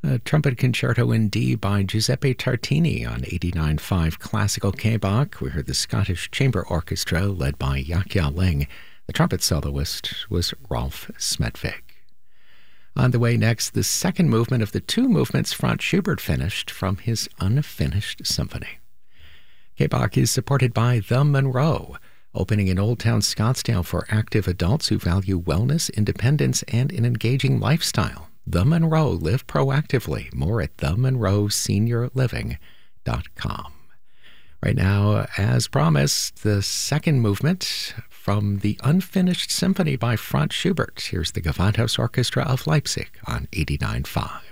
A trumpet concerto in D by Giuseppe Tartini on 89.5 Classical K-Bach. We heard the Scottish Chamber Orchestra led by Yakya Ling. The trumpet soloist was Rolf Smedvig. On the way next, the second movement of the two movements Franz Schubert finished from his unfinished symphony. K-Bach is supported by The Monroe, opening in Old Town Scottsdale for active adults who value wellness, independence, and an engaging lifestyle. The Monroe, live proactively. More at themonroeseniorliving.com. Right now, as promised, the second movement from the unfinished symphony by Franz Schubert. Here's the Gewandhaus Orchestra of Leipzig on 89.5.